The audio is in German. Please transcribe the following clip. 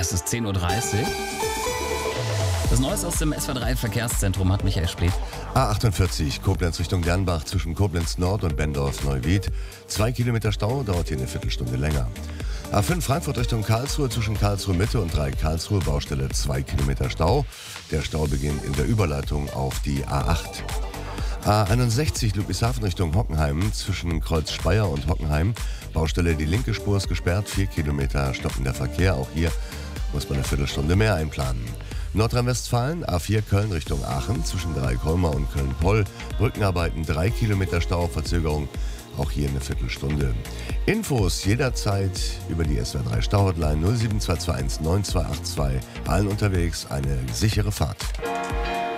Es ist 10:30 Uhr. Das Neueste aus dem SWR3 Verkehrszentrum hat Michael Spleth. A48 Koblenz Richtung Dernbach zwischen Koblenz Nord und Bendorf-Neuwied. 2 Kilometer Stau, dauert hier eine Viertelstunde länger. A5 Frankfurt Richtung Karlsruhe zwischen Karlsruhe Mitte und Dreieck Karlsruhe, Baustelle 2 Kilometer Stau. Der Stau beginnt in der Überleitung auf die A8. A61 Ludwigshafen Richtung Hockenheim zwischen Kreuz Speyer und Hockenheim. Baustelle, die linke Spur ist gesperrt, 4 Kilometer stockender Verkehr. Auch hier muss man eine Viertelstunde mehr einplanen. Nordrhein-Westfalen, A4 Köln Richtung Aachen zwischen Dreieck-Holmer und Köln-Poll. Brückenarbeiten, 3 Kilometer Stau, Verzögerung, auch hier eine Viertelstunde. Infos jederzeit über die SWR3 Stau-Hotline 07221 9282. Allen unterwegs eine sichere Fahrt.